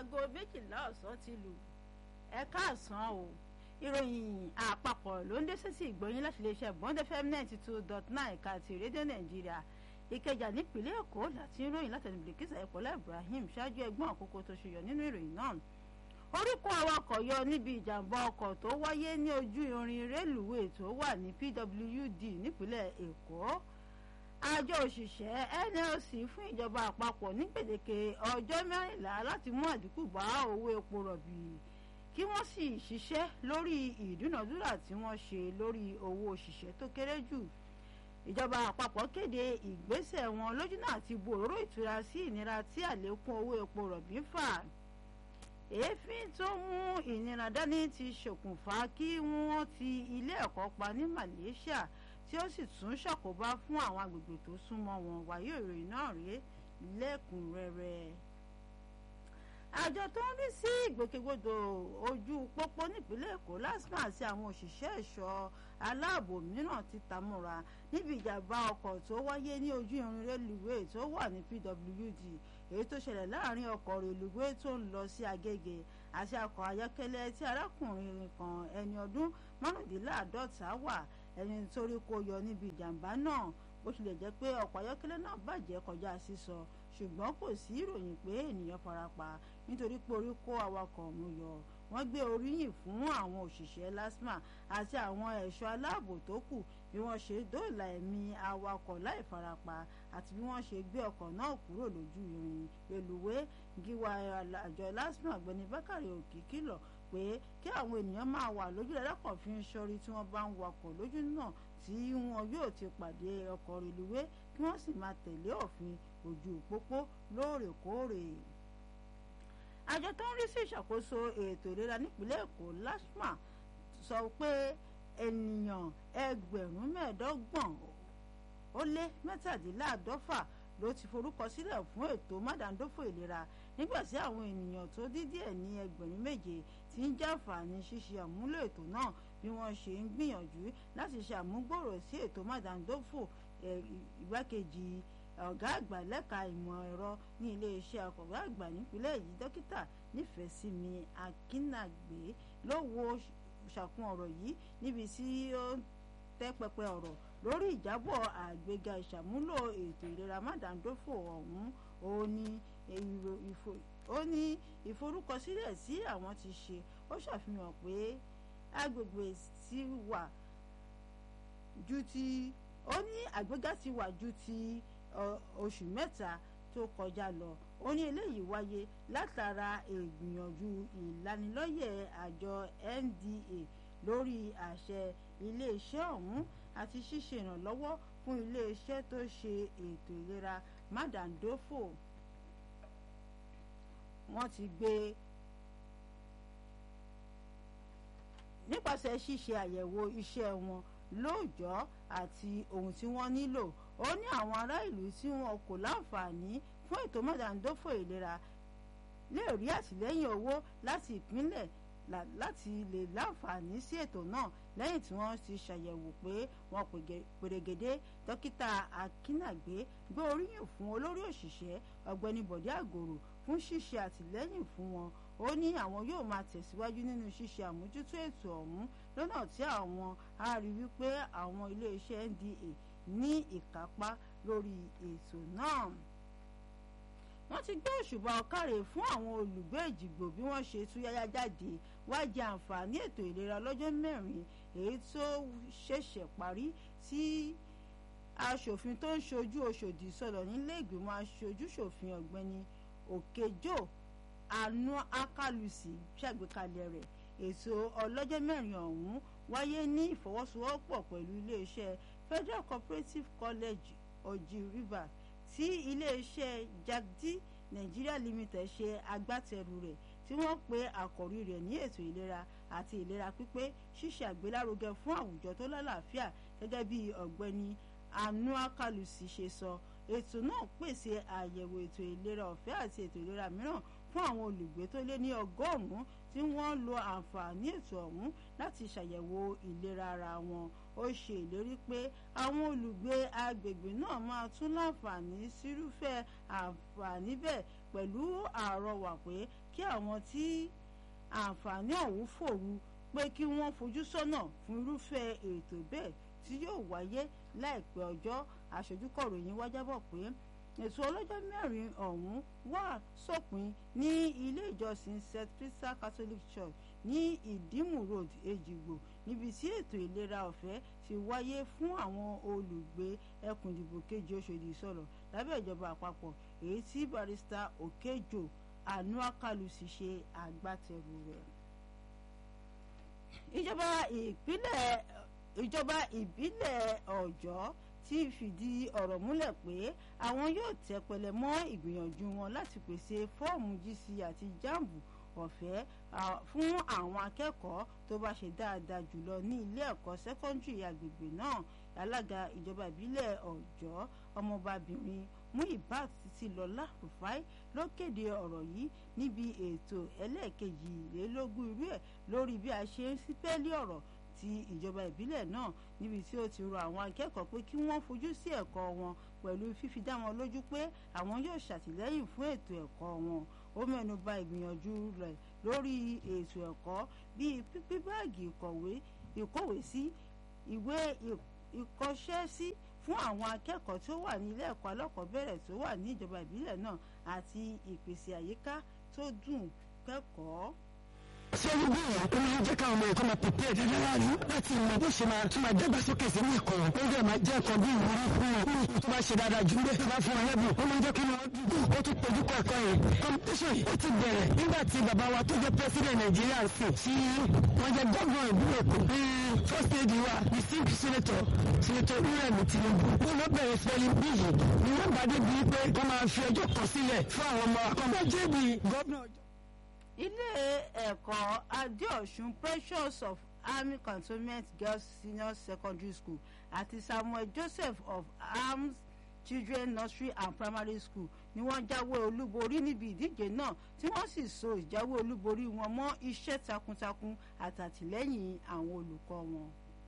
aago 12 ọ̀sán ti lù ẹ káàsán o ìròyìn àpapọ̀ ló ń dé sí ìgbọ̀nyín láti iléeṣẹ́ Bond FM 92.9 ẹ̀ka ti rédíò Nàìjíríà Ìkẹjà nípìnlẹ̀ Èkó láti ròyìn látẹnu Bilkisa Ẹ̀pọ̀lá Ibrahim ṣáájú ẹgbọ́n àkókò tó ṣe yọ nínú ìròyìn náà. Orúkọ awakọ̀ yọ níbi ìjàmbá ọkọ̀ tó wáyé ní ojú irin rélùwé tó wà ní PWD nípìnlẹ̀ Èkó. Àjọ òṣìṣẹ́ NLC fún ìjọba àpapọ̀ ní gbèdéke ọjọ́ 14 láti mú àdínkù bá owó epo rọ̀bì kí wọ́n sì ṣiṣẹ́ lórí ìdúnàdúrà tí wọ́n ṣe lórí owó òṣìṣẹ́ tó kéré jù. Ìjọba àpapọ̀ kéde ìgbésẹ̀ wọn lójúnà àti bu òróró ìtura sí ìnira tí àlékún owó epo rọ̀bì ń fà. Èéfín tó mú ìnira dání ti ṣokùnfà kí wọ́n ti ilé ẹ̀kọ́ pa ní Malaysia tí ó sì tún ṣàkóbá fún àwọn agbègbè tó súnmọ́ wọn. Wàyí ìròyìn náà rèé lẹ́kùnrẹ́rẹ́. Àjọ tó ń rí sí ìgbòkègbodò ojú pópó nípínlẹ̀ Èkó LASTMA àti àwọn òṣìṣẹ́ ẹ̀ṣọ́ aláàbò mìíràn ti tàmúra níbi ìjàmbá ọkọ̀ tó wáyé ní ojú irin rélùwé tó wà ní PWD èyí tó ṣẹlẹ̀ láàrin ọkọ̀ rélùwé tó ń lọ sí Agége àti ọkọ̀ ayọ́kẹ́lẹ́ tí arákùnrin kan ẹni ọdún márùndínláàádọ́ta wà ẹni torí kó yọ níbi ìjàmbá náà bó tilẹ̀ jẹ́ pé ọkọ̀ ayọ́kẹ́lẹ́ náà bàjẹ́ kọjá sísọ ṣùgbọ́n kò sí ìròyìn pé ènìyàn farapa nítorí pé orí kó awakọ̀ ọ̀hún yọ. Wọ́n gbé oríyìn fún àwọn òṣìṣẹ́ LASTMA àti àwọn ẹ̀ṣọ́ aláàbò tó kù bí wọ́n ṣe dóòlà ẹ̀mí awakọ̀ láì farapa àti bí wọ́n ṣe gbé ọkọ̀ náà kúrò lójú irin rélùwé. Gíwá àjọ LASTMA Ọ̀gbẹ́ni Bákàrè Òkì kìlọ̀ pé kí àwọn ènìyàn máa wà lójú ẹlẹ́kọ̀ọ́ fi ń ṣọ́rí tí wọ́n bá ń wakọ̀ lójú náà tí wọn yóò ti pàdé ọkọ̀ rélùwé kí wọ́n sì máa tẹ̀lé òfin ojú pópó lóòrèkóòrè. Àjọ tó ń rí sí ìṣàkóso ètò ìlera nípìnlẹ̀ Èkó LASTMA sọ pé ènìyàn 25,000 ó lé 17 ló ti forúkọ sílẹ̀ fún ètò mádàndófò ìlera nígbà tí àwọn ènìyàn tó dín díẹ̀ ní 7,000 ti ń jàǹfààní ṣíṣe àmúlò ètò náà bí wọ́n ṣe ń gbìyànjú láti ṣe àmúgbòrò sí ètò mádàndófò. Igbákejì ọ̀gá àgbà lẹ́ka ìmọ̀ ẹ̀rọ ní iléeṣẹ́ akọ̀wé àgbà nípìnlẹ̀ yìí dókítà Nífẹ̀ẹ́sími Akínàgbé ló wo ṣàkún ọ̀rọ̀ yìí níbi tí ó tẹ́ pẹpẹ ọ̀rọ̀ lórí ìjábọ̀ àgbéga ìṣàmúlò ètò ìlera mádàndófò ọ̀hún. Ó ní ìforúkọsílẹ̀ tí àwọn ti ṣe ó ṣàfihàn pé agbègbè ti wà ju ti ó ní àgbéga ti wà ju ti oṣù mẹ́ta tó kọjá lọ. Ó ní eléyìí wáyé látara ìgbìyànjú ìlanilọ́yẹ̀ àjọ NDA lórí àṣẹ iléeṣẹ́ ọ̀hún àti ṣíṣe ìrànlọ́wọ́ fún iléeṣẹ́ tó ṣe ètò ìlera mádàndófò. Wọ́n ti gbé nípasẹ̀ ṣíṣe àyẹ̀wò iṣẹ́ wọn lóòjọ́ àti ohun tí wọ́n nílò. Ó ní àwọn ará ìlú tí wọn kò láǹfààní fún ètò mádàndófò ìlera lè rí àtìlẹ́yìn owó láti ìpínlẹ̀ láti lè láǹfààní sí ètò náà lẹ́yìn tí wọ́n ti ṣàyẹ̀wò pé wọ́n pèrègèdè. Dókítà Akínàgbé gbé oríyìn fún olórí òṣìṣẹ́ Ọ̀gbẹ́ni Bọ̀dé Àgòrò fún ṣíṣe àtìlẹ́yìn fún wọn. Ó ní àwọn yóò máa tẹ̀síwájú nínú ṣíṣe àmójútó ètò ọ̀hún lọ́nà tí àwọn á rí wípé àwọn iléeṣẹ́ NDA ní ìkápá lórí ètò náà. Wọ́n ti gbé òṣùbà ọ̀kàrè fún àwọn olùgbé Èjìgbò bí wọ́n ṣe túyáyá jáde wá jẹ àǹfààní ètò ìlera lọ́jọ́ 4 èyí tó ṣẹ̀ṣẹ̀ parí tí aṣòfin tó ń ṣojú Ọ̀ṣọ́dì sọ̀rọ̀ nílé ìgbìmọ̀ aṣojú-ṣòfin Ọ̀gbẹ́ni Òkèjò Àánú Akálùsì ṣàgbékalẹ̀ rẹ̀. Ètò ọlọ́jọ́ 4 ọ̀hún wáyé ní ìfọwọ́sowọ́pọ̀ pẹ̀lú iléeṣẹ́ Federal Cooperative College Oji River tí iléeṣẹ́ Jagdi Nigeria Limited ṣe agbátẹrù rẹ̀ tí wọ́n pe àkòrí rẹ̀ ní ètò ìlera àti ìlera pípé ṣíṣe àgbélárugẹ fún àwùjọ tó lálàáfíà gẹ́gẹ́ bí Ọ̀gbẹ́ni Àánú Akálùsì ṣe sọ. Ètò náà pèsè àyẹ̀wò ètò ìlera ọ̀fẹ́ àti ètò ìlera mìíràn fún àwọn olùgbé tó lé ní 100 tí wọ́n lo àǹfààní ètò ọ̀hún láti ṣàyẹ̀wò ìlera ara wọn. Ó ṣe ìlérí pé àwọn olùgbé agbègbè náà máa tún láǹfààní sírúfẹ́ àǹfààní bẹ́ẹ̀ pẹ̀lú àrọwà pé kí àwọn tí àǹfààní ọ̀hún fòru pé kí wọ́n fojú sọ́nà fún irúfẹ́ ètò bẹ́ẹ̀ tí yóò wáyé láìpẹ́ ọjọ́. Aṣojúkọ̀ròyìn wá jábọ̀ pé ètò ọlọ́jọ́ mẹ́rin ọ̀hún wà sópin ní ilé ìjọsìn St. Peter Catholic Church ní Ìdímù Road, Èjìgbò, níbi tí ètò ìlera ọ̀fẹ́ ti wáyé fún àwọn olùgbé ẹkùn ìdìbò kejì Òṣòdì Ìsọ̀lọ̀ lábẹ́ ìjọba àpapọ̀, èyí tí Barrister Okejo Anuakalusi ṣe agbátẹrù rẹ̀. Ìjọba ìbílẹ̀ Ọ̀jọ́ ti fìdí ọ̀rọ̀ múlẹ̀ pé àwọn yóò tẹpẹlẹ mọ́ ìgbìyànjú wọn láti pèsè fọ́ọ̀mù GC àti jambu ọ̀fẹ́ fún àwọn akẹ́kọ̀ọ́ tó bá ṣe dáadáa jùlọ ní ilé ẹ̀kọ́ sẹ́kọ́ndírì agbègbè náà. Alága ìjọba ìbílẹ̀ Ọ̀jọ́ ọmọbabìnrin Muibat Títílọlá Rufai ló kéde ọ̀rọ̀ yìí níbi ètò ẹlẹ́ẹ̀kejìlélógún irú ẹ̀ lórí bí a ṣe ń sípẹ́lì ọ̀rọ̀ ti ìjọba ìbílẹ̀ náà, níbi tí ó ti rọ àwọn akẹ́kọ̀ọ́ pé kí wọ́n fojú sí ẹ̀kọ́ wọn pẹ̀lú fífi dá wọn lójú pé àwọn yóò ṣàtìlẹ́yìn fún ètò ẹ̀kọ́ wọn. Ó mẹ́nu bà ìgbìyànjú rẹ̀ lórí ètò ẹ̀kọ́ bíi pípín báàgì ìkówèésí, ìwé ìkọṣẹ́sí fún àwọn akẹ́kọ̀ọ́ tó wà ní ilé ẹ̀kọ́ alákọ̀ọ́bẹ̀rẹ̀ tó wà ní ìjọba ìbílẹ̀ náà àti ìpèsè àyíká tó dùn kẹ́kọ̀ọ́. ṣé gbogbo èèyàn ó máa ń jẹ́ káwọn ọmọ ẹ̀kọ́ máa pèpè ẹ̀dá láàrí láti mọ bó ṣe máa tún máa dàgbàsókè sí ní ẹ̀kọ́ ó dẹ̀ máa jẹ́ ẹ̀kọ́ bí ìwúrí fún wọn ní tó bá ṣe dáadáa jù bẹ́ẹ̀ tó bá fún wọn lẹ́bùn ó máa ń jẹ́ kí wọ́n dùn ó tún pẹ̀lú ẹ̀kọ́ yẹn. competition yìí ó ti bẹ̀rẹ̀ nígbà tí bàbá wa tó jẹ́ president Nàìjíríà sí tí wọ́n jẹ́ gómìnà ìbúrò Èkó ní first lady wa distinct senator Uremi Tinubu ó lọ bẹ̀rẹ̀ spelling bee yìí ni wọ́n bá dé bíi pé wọ́n máa fi ọjọ́ kan sílẹ̀ fún àwọn ọmọ akọ́gbẹ́jẹ́ bíi gómìnà. Ilé ẹ̀kọ́ Adéọ̀sùn Precious of Army Cantonment Girls Senior Secondary School àti Samuel Joseph of Arms Children Nursery and Primary School ni wọ́n jáwé olúborí níbi ìdíje náà tí wọ́n sì so ìjáwé olúborí wọn mọ́ iṣẹ́ takuntakun àtàtìlẹ́yìn àwọn olùkọ́ wọn.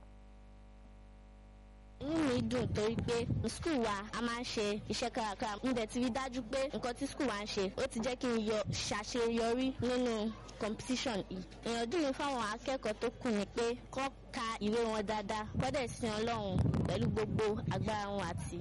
Inú mi dùn torí pé skul wa a máa ń ṣe iṣẹ́ kárakára. Mo dẹ̀ ti rí dájú pé nǹkan tí skul wa ń ṣe ó ti jẹ́ kí n ṣàṣeyọrí nínú competition yìí. Ìyànjú mi fáwọn akẹ́kọ̀ọ́ tó kù ni pé kó ka ìwé wọn dáadáa, kó dẹ̀ sin Ọlọ́run pẹ̀lú gbogbo agbára wọn àti.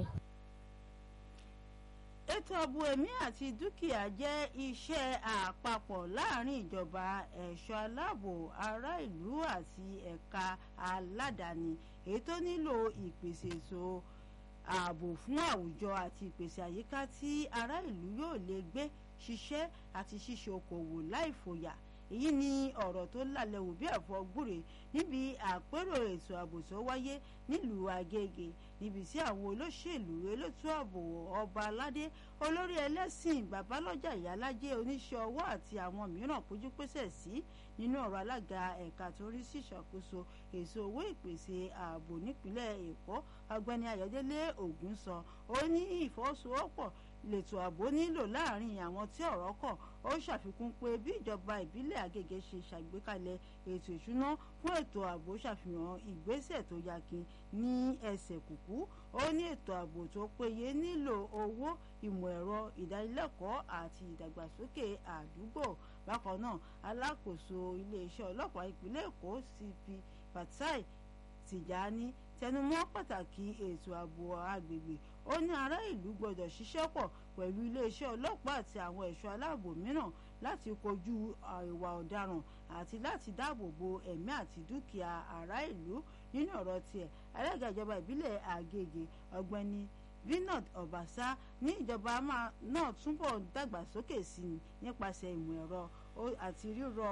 Ètò ààbò ẹ̀mí àti dúkìá jẹ́ iṣẹ́ àpapọ̀ láàrin ìjọba, ẹ̀ṣọ́ aláàbò ará ìlú àti ẹ̀ka aládàáni, èyí tó nílò ìpèsè ètò ààbò fún àwùjọ àti ìpèsè àyíká tí ará ìlú yóò lè gbé, ṣiṣẹ́ àti ṣíṣe okòwò láìfòyà. Èyí ni ọ̀rọ̀ tó lálẹ́ wò bí ẹ̀fọ́ gbúre níbi àpérò ètò ààbò tó wáyé nílùú Agége, níbi tí àwọn olóṣèlú elétò ààbò, ọba aládé, olórí ẹlẹ́sìn, babalọ́jà, ìyálájé, oníṣẹ́ ọwọ́ àti àwọn mìíràn péjú pésẹ̀ sí. Nínú ọ̀rọ̀ alága ẹ̀ka tó rí sí ìṣàkóso ètò owó ìpèsè ààbò nípínlẹ̀ Èkó, Ọ̀gbẹ́ni Ayọ̀délé Ògúnsàn, ó ní ìfọwọ́sowọ́pọ̀ lètò ààbò nílò láàrin àwọn tí ọ̀rọ̀ kàn. Ó ṣàfikún pé bí ìjọba ìbílẹ̀ Agége ṣe ṣàgbékalẹ̀ ètò ìṣúná fún ètò ààbò ṣàfihàn ìgbésẹ̀ tó yakin ní ẹsẹ̀ kùkú. Ó ní ètò ààbò tó péye nílò owó, ìmọ̀ ẹ̀rọ, ìdánilẹ́kọ̀ọ́ àti ìdàgbàsókè àdúgbò. Bákan náà, alákòóso iléeṣẹ́ ọlọ́pàá ìpínlẹ̀ Èkó CP Fatai Tijani tẹnumọ́ pàtàkì ètò ààbò agbègbè. Ó ní ará ìlú gbọdọ̀ ṣiṣẹ́ pọ̀ pẹ̀lú iléeṣẹ́ ọlọ́pàá àti àwọn ẹ̀ṣọ́ aláàbò mìíràn láti kojú ìwà ọ̀daràn àti láti dáàbò bo ẹ̀mí àti dúkìá ará ìlú. Nínú ọ̀rọ̀ tiẹ̀, alága ìjọba ìbílẹ̀ Agége Ọ̀gbẹ́ni Vinod Obasa ní ìjọba náà túbọ̀ dàgbàsókè sí i nípasẹ̀ ìmọ̀ ẹ̀rọ àti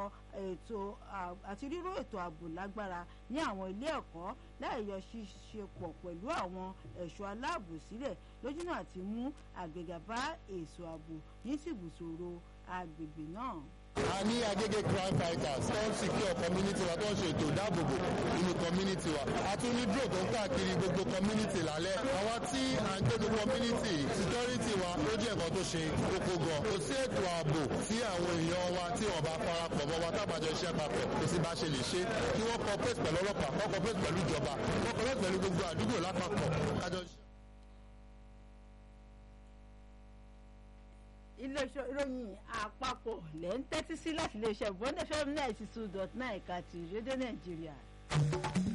ríró ètò ààbò lágbára ní àwọn ilé ẹ̀kọ́ láì yọ ṣíṣepọ̀ pẹ̀lú àwọn ẹ̀ṣọ́ aláàbò sílẹ̀ lójúnà àti mú àgbéga bá ètò ààbò ní tìbùtòrò agbègbè náà. A ní Agége crime fighters tó ń secure community wa, tó ń ṣe ètò ìdáàbòbò nínú community wa. A tún ní drone tó ń káàkiri gbogbo community lálẹ́. Àwa tí à ń gbé ní community security wa ó jẹ́ nǹkan tó ṣe kókó gan. Kò sí ètò ààbò tí àwọn èèyàn wa tí wọ́n bá parapọ̀ mọ́ wa tábàjọ iṣẹ́ papọ̀ kò sí bá ṣe lè ṣe. Kí wọ́n cooperate pẹ̀lú ọlọ́pàá, wọ́n cooperate pẹ̀lú ìjọba, wọ́n cooperate pẹ̀lú gbogbo àdúgbò lápapọ̀ kájọ. iléeṣẹ́ ìròyìn àpapọ̀ lẹ́ ń tẹ́tí sí láti iléeṣẹ́ Bond FM 92.9 ẹ̀ka ti rédíò Nàìjíríà.